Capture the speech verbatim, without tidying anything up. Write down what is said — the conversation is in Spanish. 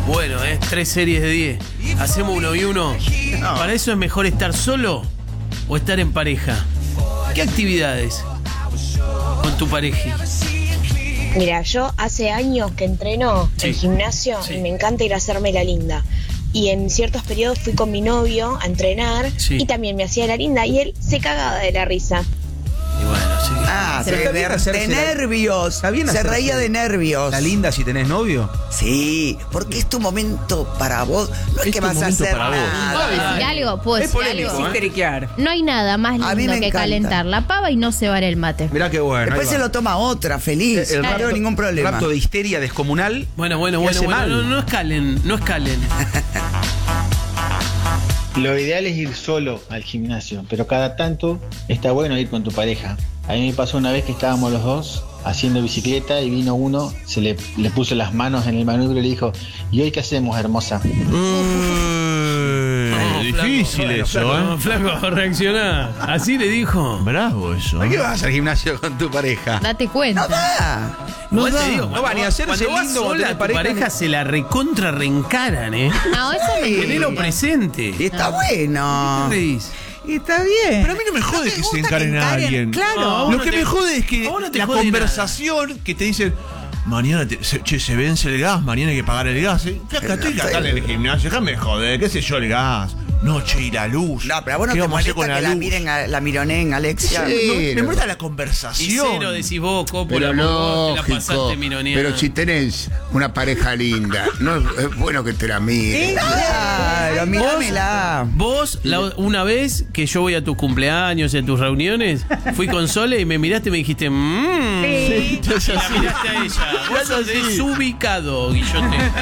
Bueno, eh, tres series de diez. Hacemos uno y uno. No. ¿Para eso es mejor estar solo o estar en pareja? ¿Qué actividades con tu pareja? Mira, yo hace años que entreno Sí. en gimnasio Sí. y me encanta ir a hacerme la linda. Y en ciertos periodos fui con mi novio a entrenar Sí. y también me hacía la linda y él se cagaba de la risa. Y bueno, sí. Ah, Se de, está bien de- hacerse de la- nervios. Está bien Se hacerse reía de nervios. La linda si tenés novio. Sí, porque es tu momento para vos. No es, Es que tu vas a momento hacer para vos. nada. ¿Puedo decir algo? ¿Puedo Es decir polémico, algo? ¿eh? Histeriquear. No hay nada más A mí lindo me que encanta. calentar la pava y no cebar el mate. Mirá qué bueno. Después ahí se va. lo toma otra, feliz. El no tengo ningún problema. Rapto de histeria descomunal. Bueno, bueno, que bueno, hace bueno. mal. No, no escalen, no escalen. Lo ideal es ir solo al gimnasio, pero cada tanto está bueno ir con tu pareja. A mí me pasó una vez que estábamos los dos haciendo bicicleta y vino uno, se le, le puso las manos en el manubrio y le dijo, ¿y hoy qué hacemos, hermosa? No, difícil flaco, eso, flaco, ¿eh? Flaco, reaccioná. Así le dijo. Bravo eso. ¿Por ¿eh? qué vas al gimnasio con tu pareja? Date cuenta. No da. No, No te da. digo, No cuando va ni a vas- hacerse cuando vas lindo cuando sola, tenés tu pareja, pareja ni- se la recontra reencaran, ¿eh? No, eso es mentira. Tenelo presente. Y está bueno. ¿Qué dices? Y está bien. Pero a mí no me jode te que gusta se que encaren a encaren? alguien. Claro. No, a vos Lo no que te- me jode es a que vos no te la jode conversación que te dicen, mañana te- se, che, se vence el gas, mañana hay que pagar el gas. ¿eh? Acá estoy acá en el gimnasio, déjame joder, qué sé yo, el gas. No, che, y la luz. No, pero a vos no ¿Qué te vamos a hacer molesta con que la luz? miren a, la mironén, Alexia. No, me Cero. molesta la Y conversación. cero decís vos, Coppola, Pero vos te la lógico. pasaste mironeando. Pero si tenés una pareja linda, no es, es bueno que te la miren. Claro, míramela. Vos, la- una vez que yo voy a tus cumpleaños, a tus reuniones, fui con Sole y me miraste y me dijiste, mmm. Sí. Y la miraste a ella. Vos sos desubicado, Guillote.